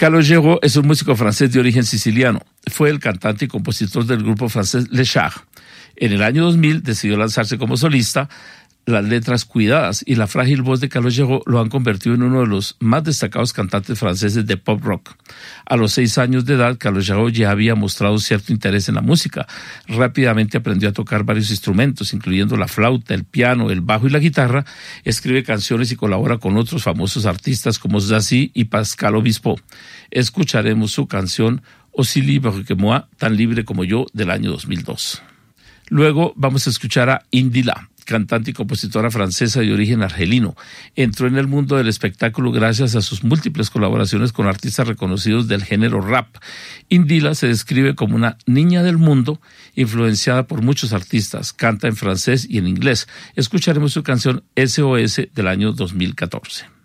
Calogero es un músico francés de origen siciliano. Fue el cantante y compositor del grupo francés Les Chars. En el año 2000 decidió lanzarse como solista. Las letras cuidadas y la frágil voz de Calogero lo han convertido en uno de los más destacados cantantes franceses de pop rock. A los 6 años de edad, Calogero ya había mostrado cierto interés en la música. Rápidamente aprendió a tocar varios instrumentos, incluyendo la flauta, el piano, el bajo y la guitarra. Escribe canciones y colabora con otros famosos artistas como Zazie y Pascal Obispo. Escucharemos su canción Aussi libre que moi, tan libre como yo, del año 2002. Luego vamos a escuchar a Indila, cantante y compositora francesa de origen argelino. Entró en el mundo del espectáculo gracias a sus múltiples colaboraciones con artistas reconocidos del género rap. Indila se describe como una niña del mundo, influenciada por muchos artistas. Canta en francés y en inglés. Escucharemos su canción SOS del año 2014.